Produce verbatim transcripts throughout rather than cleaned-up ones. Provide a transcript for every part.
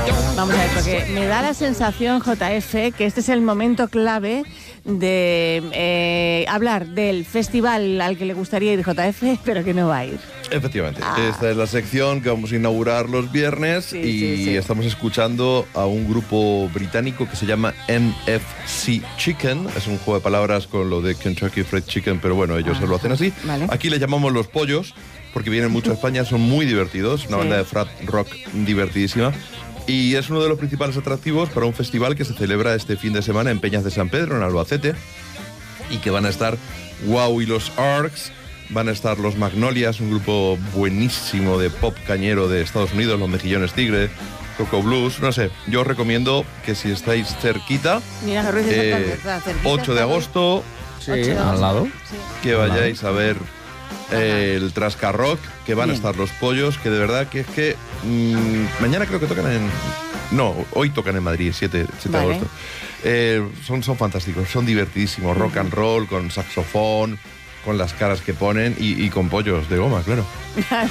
Vamos a ver, porque me da la sensación, J F, que este es el momento clave de eh, hablar del festival al que le gustaría ir J F, pero que no va a ir. Efectivamente. Ah. Esta es la sección que vamos a inaugurar los viernes Sí, y sí, sí. estamos escuchando a un grupo británico que se llama M F C Chicken. Es un juego de palabras con lo de Kentucky Fried Chicken, pero bueno, ellos Ah, se lo hacen así. vale. Aquí le llamamos Los Pollos porque vienen mucho a España, son muy divertidos. Una Sí. banda de frat rock divertidísima. Y es uno de los principales atractivos para un festival que se celebra este fin de semana en Peñas de San Pedro, en Albacete, y que van a estar Wow y los Arcs, van a estar los Magnolias, un grupo buenísimo de pop cañero de Estados Unidos, los Mejillones Tigre, Coco Blues, no sé, yo os recomiendo que si estáis cerquita, Mira, Ruiz, eh, está cerquita, ocho de está agosto, Sí, ocho de al lado. Sí. que vayáis a ver eh, el Trascarrock, que van Bien. a estar los Pollos, que de verdad que es que mmm, mañana creo que tocan en... No, hoy tocan en Madrid, siete de Vale. agosto. Eh, son, son fantásticos, son divertidísimos, rock and roll, con saxofón, con las caras que ponen y, y con pollos de goma, claro. Vale.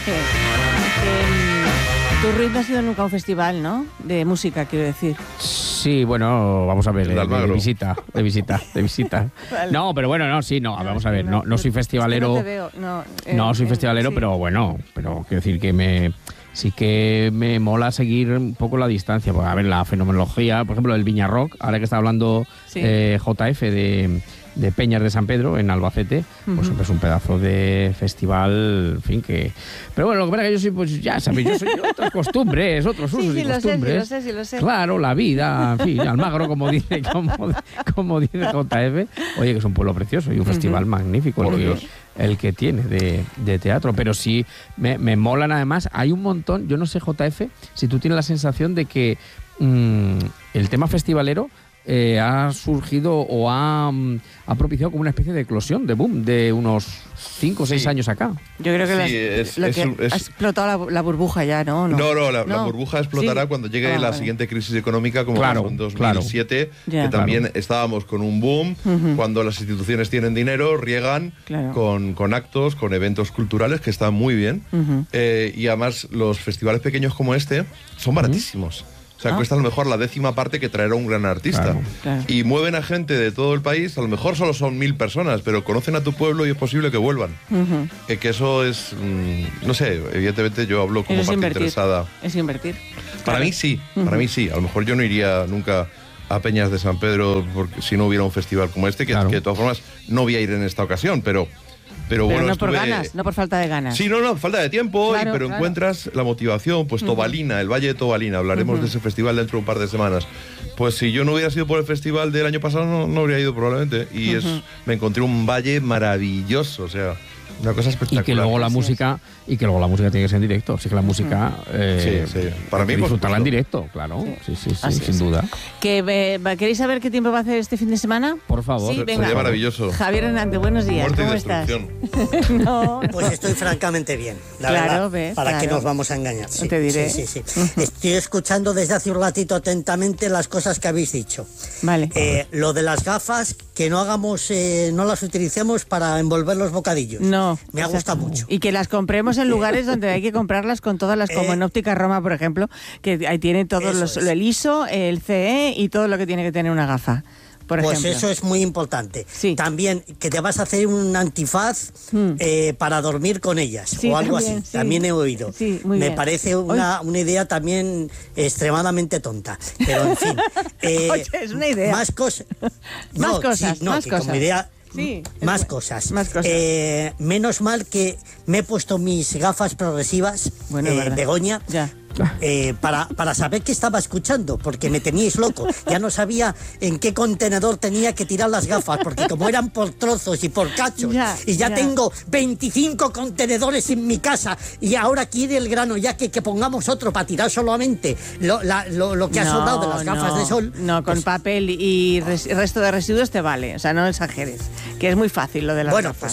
Eh, tu Ruiz no ha sido nunca a un festival, ¿no? De música, quiero decir. Sí, bueno, vamos a ver, El de, de de- Almagro. de visita, de visita, de visita. Vale. No, pero bueno, no, sí, no, vamos a ver, no, no soy festivalero. Es que no te veo, no, eh, No soy eh, festivalero, sí. pero bueno, pero quiero decir que me sí que me mola seguir un poco la distancia. Pues, a ver, la fenomenología, por ejemplo, el Viña Rock, ahora que está hablando Sí. eh, J F de, de Peñas de San Pedro, en Albacete, pues Ujú. es un pedazo de festival, en fin, que... Pero bueno, lo que pasa es que yo soy, pues ya sabéis, yo soy otras costumbres, otros Sí, usos sí, y lo sé, sí, costumbres. lo sé, sí, lo sé. Claro, la vida, en fin, Almagro, como dice, como, como dice J F. Oye, que es un pueblo precioso y un festival magnífico el Por que, Dios. el que tiene de, de teatro. Pero sí, me, me molan además. Hay un montón, yo no sé, J F, si tú tienes la sensación de que mmm, el tema festivalero eh, ha surgido o ha, mm, ha propiciado como una especie de eclosión, de boom, de unos cinco o seis Sí. años acá. Yo creo que Sí, las- es- lo es que un- es- ha explotado la, la burbuja ya, ¿no? No, no, la, la No. burbuja explotará Sí. cuando llegue Ah, la vale. siguiente crisis económica, como Claro, pasó en dos mil siete, claro. que Ya. también Claro. estábamos con un boom. Ujú. Cuando las instituciones tienen dinero, riegan Claro. con, con actos, con eventos culturales que están muy bien. Ujú. Eh, y además, los festivales pequeños como este son baratísimos. O sea, Ah. cuesta a lo mejor la décima parte que traer a un gran artista. Claro, claro. Y mueven a gente de todo el país, a lo mejor solo son mil personas, pero conocen a tu pueblo y es posible que vuelvan. Ujú. Eh, que eso es, mm, no sé, evidentemente yo hablo como Eso es parte invertir. interesada. Es invertir. Para Claro. mí sí, para mí sí. A lo mejor yo no iría nunca a Peñas de San Pedro porque si no hubiera un festival como este, que, Claro. que de todas formas no voy a ir en esta ocasión, pero, pero, Pero bueno, no por estuve- ganas, no por falta de ganas. Sí, no, no, falta de tiempo, y- Claro, pero claro. encuentras la motivación, pues Tobalina, el Valle de Tobalina, hablaremos de ese festival dentro de un par de semanas. Pues si yo no hubiera sido por el festival del año pasado, no, no habría ido probablemente. Y es, me encontré un valle maravilloso, o sea, una cosa Y espectacular. que luego la Así música y que luego la música tiene que ser en directo. Así que la música eh, Sí, sí. Para hay mí, que por disfrutarla en supuesto. directo, claro. Sí, sí, sí, Así sin es. duda. Que, eh, va- ¿Queréis saber qué tiempo va a hacer este fin de semana? Por favor. Sí, Sería venga. maravilloso. Javier Hernández, buenos días. Muerte y ¿Cómo estás? destrucción. No. Pues estoy francamente bien, la Claro, verdad. ves, ¿Para qué claro. nos vamos a engañar? Sí, Te diré. Sí, sí, sí. Estoy escuchando desde hace un ratito atentamente las cosas que habéis dicho. Vale. Eh, lo de las gafas, que no hagamos, eh, no las utilicemos para envolver los bocadillos. No. Me ha exacto. gustado mucho. Y que las compremos en lugares donde hay que comprarlas con todas las, como Eh. en Óptica Roma, por ejemplo, que ahí tiene todos Eso los, es. el I S O, el C E y todo lo que tiene que tener una gafa, por Pues ejemplo. eso es muy importante. Sí. También que te vas a hacer un antifaz Hmm. eh, para dormir con ellas Sí, o algo también, así. sí. También he oído. Sí, muy Me bien. parece una, una idea también extremadamente tonta. Pero en fin. eh, Oye, es una idea. Más cosas. Más cosas, no, más que cosas. como idea. Sí, es Más bu- cosas. más cosas. Eh, menos mal que me he puesto mis gafas progresivas, Bueno, eh, verdad. Begoña, Ya. eh, para, para saber qué estaba escuchando, porque me teníais loco. Ya no sabía en qué contenedor tenía que tirar las gafas, porque como eran por trozos y por cachos, Ya, y ya, ya. tengo veinticinco contenedores en mi casa, y ahora quiere el grano ya que, que pongamos otro para tirar solamente lo, la- lo, lo que ha sobrado de las gafas no, de sol. No, con pues, papel y res- resto de residuos te vale. O sea, no exageres. Que es muy fácil lo de las Bueno, gafas. pues,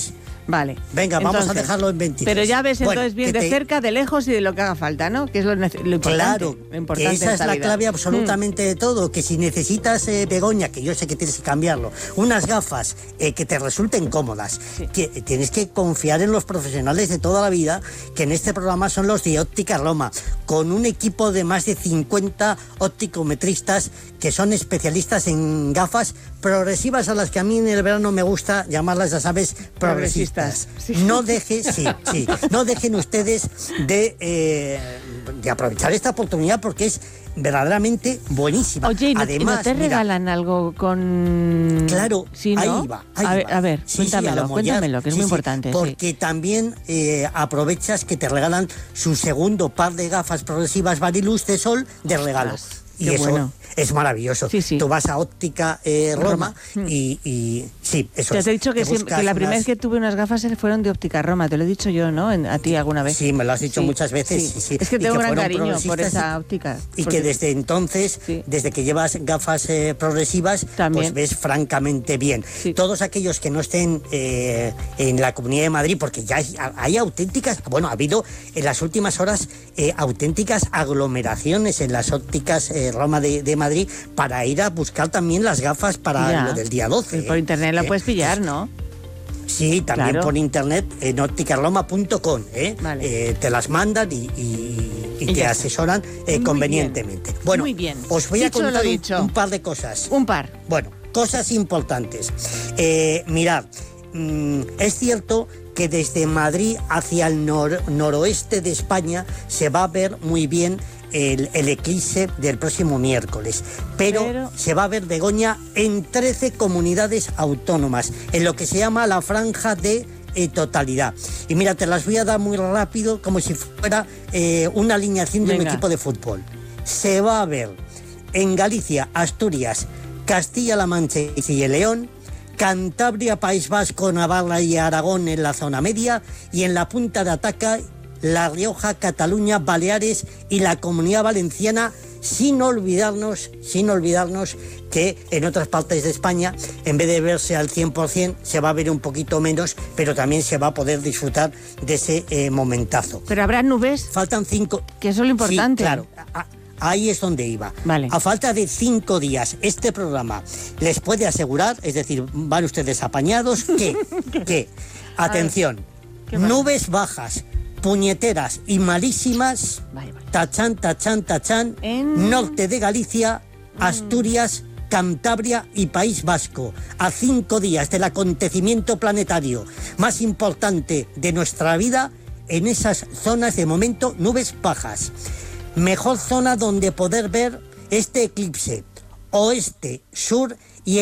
Vale. Venga, entonces, vamos a dejarlo en veintitrés. Pero ya ves bueno, entonces bien de te... cerca, de lejos y de lo que haga falta, ¿no? Que es lo, lo importante. Claro, lo importante que esa es la vida. clave absolutamente mm. de todo, que si necesitas, eh, Begoña, que yo sé que tienes que cambiarlo, unas gafas eh, que te resulten cómodas, sí. que tienes que confiar en los profesionales de toda la vida, que en este programa son los de Óptica Roma, con un equipo de más de cincuenta opticometristas que son especialistas en gafas progresivas, a las que a mí en el verano me gusta llamarlas, ya sabes, progresistas. Sí. No dejes, sí, sí, no dejen ustedes de, eh, de aprovechar esta oportunidad porque es verdaderamente buenísima. Oye, ¿y no, Además, ¿no te mira, regalan algo con...? Claro, ¿sí, no? ahí va. Ahí a, ver, va. a ver, sí, cuéntamelo, sí, cuéntamelo, que es sí, muy sí, importante. Porque sí. también eh, aprovechas que te regalan su segundo par de gafas progresivas Varilux de sol de regalo. Ostras, y qué eso bueno. es maravilloso. Sí, sí. Tú vas a Óptica eh, Roma, Roma. Y, y sí, eso te es. Te he dicho que, siempre, que la primera unas... vez que tuve unas gafas fueron de Óptica Roma, te lo he dicho yo, ¿no? En, a ti alguna vez. Sí, me lo has dicho sí, muchas veces. Sí. Sí, sí. Es que tengo que gran cariño por esa y, óptica. Y porque... que desde entonces, sí. desde que llevas gafas eh, progresivas, también. Pues ves francamente bien. Sí. Todos aquellos que no estén eh, en la Comunidad de Madrid, porque ya hay, hay auténticas, bueno, ha habido en las últimas horas eh, auténticas aglomeraciones en las ópticas eh, Roma de, de Madrid para ir a buscar también las gafas para ya. Lo del día doce. Y por internet ¿eh? Lo puedes pillar, ¿no? Sí, también claro. por internet en óptica roma punto com, ¿eh? Vale. Eh, te las mandan y, y, y, y te asesoran eh, Muy convenientemente. Bien. Bueno, Muy bien. os voy dicho a contar un, un par de cosas. Un par. Bueno, cosas importantes. Eh, mirad, mmm, es cierto que desde Madrid hacia el nor noroeste de España se va a ver muy bien El, el eclipse del próximo miércoles, pero, pero se va a ver, Begoña, en trece comunidades autónomas, en lo que se llama la franja de eh, totalidad. Y mira, te las voy a dar muy rápido, como si fuera eh, una alineación de Venga. Un equipo de fútbol. Se va a ver en Galicia, Asturias, Castilla-La Mancha y León, Cantabria, País Vasco, Navarra y Aragón en la zona media, y en la punta de ataca La Rioja, Cataluña, Baleares y la Comunidad Valenciana, sin olvidarnos, sin olvidarnos que en otras partes de España, en vez de verse al cien por cien, se va a ver un poquito menos, pero también se va a poder disfrutar de ese eh, momentazo. ¿Pero habrá nubes? Faltan cinco... Que eso es lo importante. Sí, claro. A, ahí es donde iba. Vale. A falta de cinco días, este programa les puede asegurar, es decir, van ustedes apañados, que, que atención, nubes bajas, puñeteras y malísimas, vale, vale. tachán, tachán, tachán, en... norte de Galicia, Asturias, mm. Cantabria y País Vasco, a cinco días del acontecimiento planetario más importante de nuestra vida. En esas zonas, de momento, nubes bajas. Mejor zona donde poder ver este eclipse, oeste, sur